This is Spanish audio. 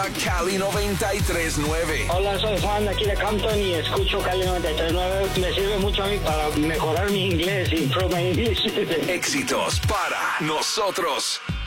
Cali 93.9. Hola, soy Juan de aquí de Compton y escucho Cali 93.9. Me sirve mucho a mí para mejorar mi inglés, improve my English. Éxitos para nosotros.